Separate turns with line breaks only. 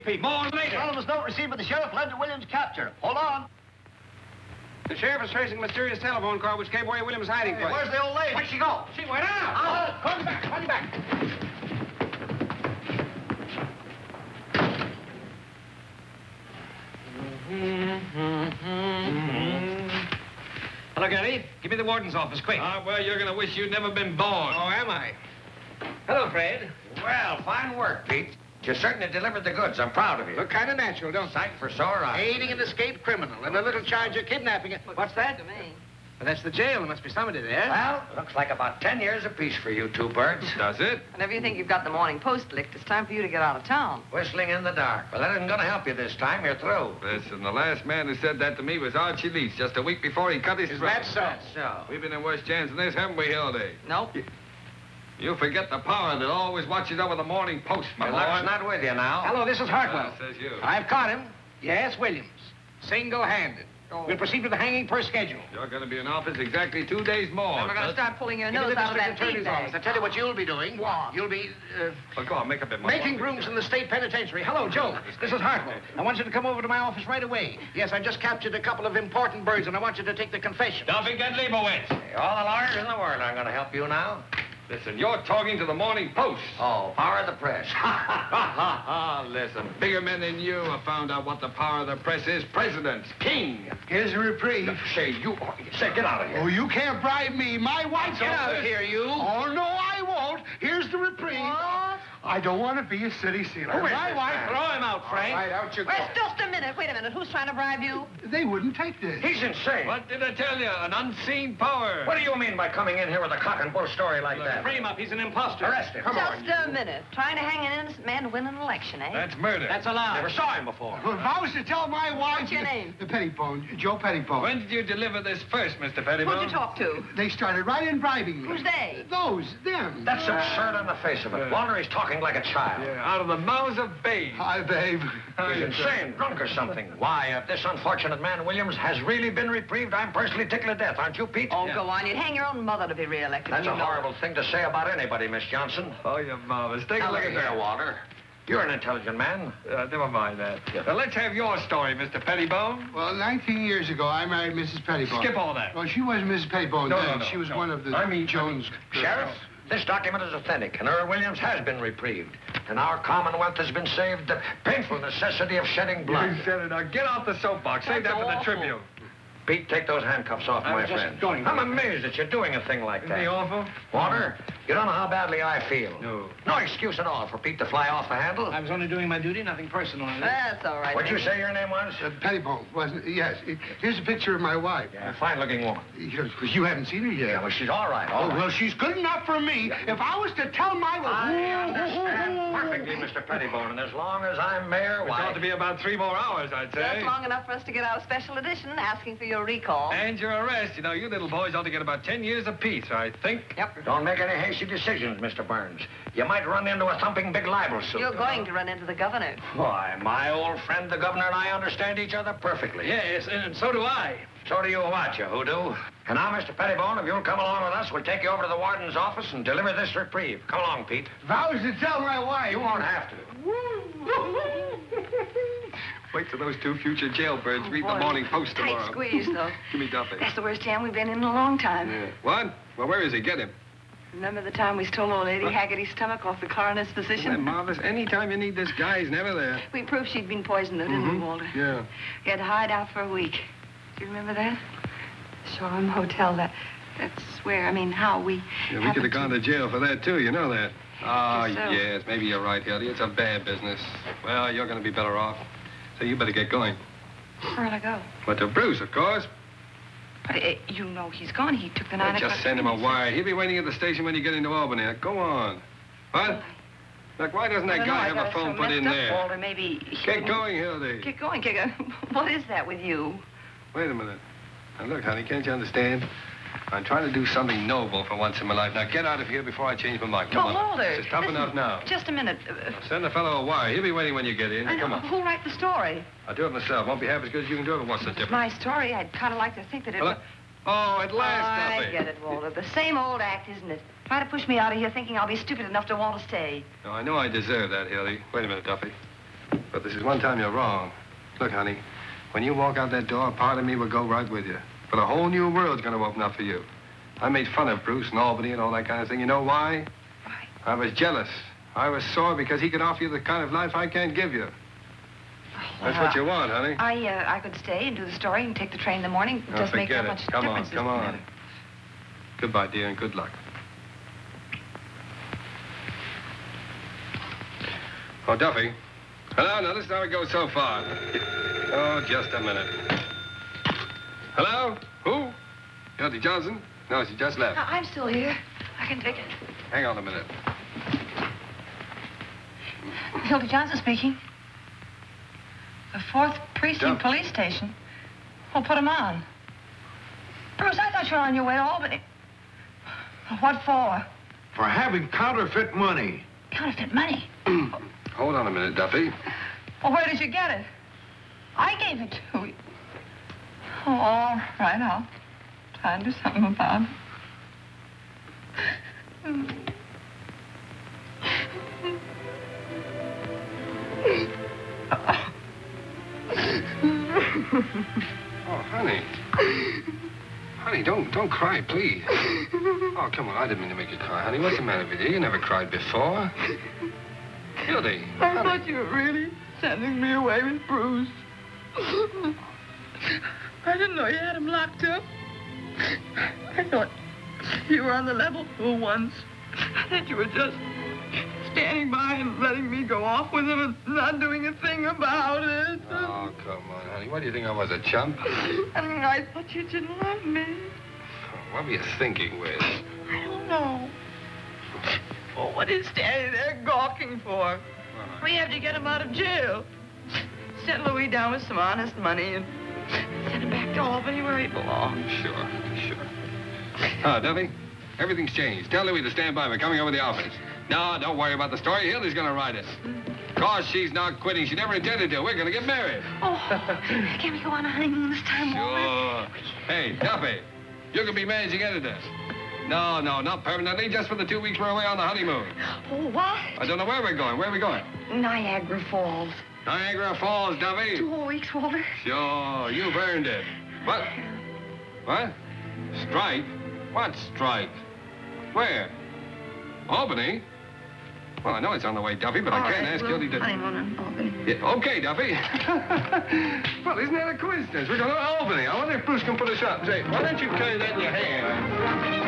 More later.
Anonymous note received by the sheriff led to Williams' capture. Hold on.
The sheriff is tracing a mysterious telephone call which gave away Williams' hiding place.
Where's the old lady?
Where'd she go? She went out.
Call me back. Call me back.
Hello, Gary. Give me the warden's office, quick.
Well, you're going to wish you'd never been born.
Oh, am I? Hello, Fred.
Well, fine work, Pete. You certainly delivered the goods. I'm proud of you.
Look kind of natural, don't
Sight for sore eyes.
Aiding an escaped criminal and a little charge of kidnapping. What's that?
To me.
Well, that's the jail. There must be somebody there.
Well, looks like about 10 years apiece for you two birds.
Does it?
Whenever you think you've got the Morning Post licked, it's time for you to get out of town.
Whistling in the dark. Well, that isn't going to help you this time. You're through.
Listen, the last man who said that to me was Archie Leach just a week before he cut his
Is
throat.
that so?
So,
We've been in worse jams than this, haven't we, Hildy?
Nope.
You forget the power that always watches over the Morning Post, my
your
boy.
luck's not with you now.
Hello, this is Hartwell.
Says you.
I've caught him. Yes, Williams. Single-handed.
Oh.
We'll proceed with the hanging per schedule.
You're going to be in office exactly 2 days more.
And we're going to start pulling your
Give me
nose
the
out of
district
that
attorney's office. I
feedback.
tell you what you'll be doing.
What?
You'll be
Well, go on, make up your mind.
making rooms in the state penitentiary. Hello, Joe. This is Hartwell. I want you to come over to my office right away. Yes, I just captured a couple of important birds, and I want you to take the confession.
Don't forget Leibowitz.
Hey, all the lawyers in the world aren't going to help you now.
Listen, you're talking to the Morning Post.
Oh, power of the press.
Listen, bigger men than you have found out what the power of the press is. Presidents, king.
Here's a reprieve.
Say, get out of here.
Oh, you can't bribe me. My wife's
Get out of here, you.
Oh, no, I won't. Here's the reprieve.
What?
I don't want to be a city sealer.
Who is
My
this
wife,
man?
Throw him out, Frank.
Right, out you go.
Wait, just a minute. Wait a minute. Who's trying to bribe you?
They wouldn't take this.
He's insane.
What did I tell you? An unseen power.
What do you mean by coming in here with a cock and bull story like that?
Free him up. He's an imposter.
Arrest him. Come on.
Just a minute. Trying to hang an innocent man to win an election, eh?
That's murder.
That's allowed.
Never saw him before.
Well, if I was to tell my wife...
What's your name?
Pettibone. Joe Pettibone.
When did you deliver this first, Mr. Pettibone?
Who'd you talk to?
They started right in bribing me.
Who's they?
Them.
That's absurd on the face of it. Wonder he's talking like a child.
Yeah, out of the mouths of babes.
Hi, babe.
He's insane, drunk or something. Why, if this unfortunate man, Williams, has really been reprieved, I'm personally tickled to death, aren't you, Pete?
Oh, go on. You'd hang your own mother to be reelected.
That's
you
a
know.
horrible thing to say about anybody, Miss Johnson.
Oh, you're marvelous. Take a
Now,
look
look
at
at there,
that.
Walter. You're an intelligent man.
Never mind that. Now, let's have your story, Mr. Pettibone.
Well, 19 years ago, I married Mrs. Pettibone.
Skip all that.
Well, she wasn't Mrs. Pettibone then.
No.
She was one of the Jones...
Sheriff, this document is authentic, and Earl Williams has been reprieved. And our Commonwealth has been saved the painful necessity of shedding blood.
You said it. Now, get off the soapbox. Save that
That's
for the
awful.
Tribune.
Pete, take those handcuffs off,
I
my
was just
friend.
going to.
I'm amazed that you're doing a thing like
Isn't he
that.
awful?
Walter, you don't know how badly I feel.
No.
No excuse at all for Pete to fly off the handle.
I was only doing my duty, nothing personal in it.
That's all right.
What'd you say your name was?
Pettibone, wasn't it? Yes. Here's a picture of my wife.
A fine-looking woman.
You haven't seen her yet.
Yeah, well, she's all right, all
Oh,
right.
well, she's good enough for me. If I was to tell my wife...
I understand perfectly, Mr. Pettibone, and as long as I'm mayor,
It
why...
ought to be about 3 more hours, I'd say.
Just long enough for us to get out a special edition asking for your recall.
And your arrest. You know, you little boys ought to get about 10 years apiece, I think.
Yep.
Don't make any hasty decisions, Mr. Burns. You might run into a thumping big libel suit.
You're going to run into the governor.
Why, my old friend, the governor, and I understand each other perfectly.
Yes, and so do I.
So do you what, you hoodoo? And now, Mr. Pettibone, if you'll come along with us, we'll take you over to the warden's office and deliver this reprieve. Come along, Pete.
If I was to tell my wife...
You won't have to.
Wait till those 2 future jailbirds read the
Boy,
Morning Post
tight
tomorrow.
squeeze, though.
Give me Duffy.
That's the worst jam we've been in a long time.
Yeah. What? Well, where is he? Get him.
Remember the time we stole old Lady Haggerty's stomach off the coroner's
Isn't that
physician?
marvelous? Anytime you need this guy, he's never there.
We proved she'd been poisoned, though, didn't we, Walter?
Yeah.
We had to hide out for a week. Do you remember that? Shoreham Hotel, that's where, how we...
Yeah, we could
happened
have gone to jail for that, too. You know that. Oh,
guess so.
yes. Maybe you're right, Hildy. It's a bad business. Well, you're going to be better off. So you better get going.
Where'll I go?
But to Bruce, of course.
You know he's gone. He took the 9 o'clock
Just send him a
train.
wire. He'll be waiting at the station when you get into Albany. Now, go on. What? Look, why doesn't
I
that
don't know,
guy
I
have
got
a
it
phone
so
put in
messed up,
there?
Walter, maybe he
Get
wouldn't-
going, Hildy.
Get going. What is that with you?
Wait a minute. Now, look, honey, can't you understand? I'm trying to do something noble for once in my life. Now, get out of here before I change my mind. Come
But,
on.
Walter,
It's tough
listen,
enough now.
Just a minute.
Send the fellow a wire. He'll be waiting when you get in. Come on.
Who'll write the story?
I'll do it myself. Won't be half as good as you can do it, but what's the difference?
My story. I'd kind of like to think that it
Hello?
was...
Oh, at last,
I
Duffy.
get it, Walter. The same old act, isn't it? Try to push me out of here thinking I'll be stupid enough to want to stay.
No, I know I deserve that, Hildy. Wait a minute, Duffy. But this is one time you're wrong. Look, honey, when you walk out that door, a part of me will go right with you. But a whole new world's going to open up for you. I made fun of Bruce and Albany and all that kind of thing. You know why?
Why?
I was jealous. I was sore because he could offer you the kind of life I can't give you. That's what you want, honey.
I could stay and do the story and take the train in the morning. It doesn't make that much difference.
Come on. Goodbye, dear, and good luck. Oh, Duffy. Hello? Now, listen how it goes so far. Oh, just a minute. Hello? Who? Hildy Johnson? No, she just left.
I'm still here. I can take it.
Hang on a minute.
Hildy Johnson speaking. The 4th Precinct Police Station. Well, put him on. Bruce, I thought you were on your way to Albany. What for?
For having counterfeit money.
Counterfeit money?
Hold on a minute, Duffy.
Well, where did you get it? I gave it to you. Oh, all right, I'll try and do something about it.
Oh, honey. Honey, don't cry, please. Oh, come on. I didn't mean to make you cry, honey. What's the matter with you? You never cried before. Hildy.
I thought you were really sending me away with Bruce. I didn't know you had him locked up. I thought you were on the level for once. That you were just standing by and letting me go off with him and not doing a thing about it.
Oh, come on, honey. What do you think I was, a chump?
And I thought you didn't love me.
What were you thinking, Wiz?
I don't know. Oh, what are you standing there gawking for? We have to get him out of jail. Send Louis down with some honest money and send him back to Albany where he belongs.
Sure. Duffy, everything's changed. Tell Louis to stand by. We're coming over to the office. No, don't worry about the story. Hildy's going to write it. Of course, she's not quitting. She never intended to. We're going to get married.
Oh, can we go on a honeymoon this time?
Sure. Hey, Duffy, you can be managing editor. No, not permanently, just for the 2 weeks we're away on the honeymoon.
Oh, what?
I don't know where we're going. Where are we going?
Niagara Falls.
Niagara Falls, Duffy.
2 whole weeks, Walter.
Sure, you've earned it. What? What? Strike? What strike? Where? Albany? Well, I know it's on the way, Duffy, but I can't ask Hildy to...
Honeymoon in Albany.
Yeah, okay, Duffy. Well, isn't that a coincidence? We're going to Albany. I wonder if Bruce can put us up. Say, why don't you carry that in your hand?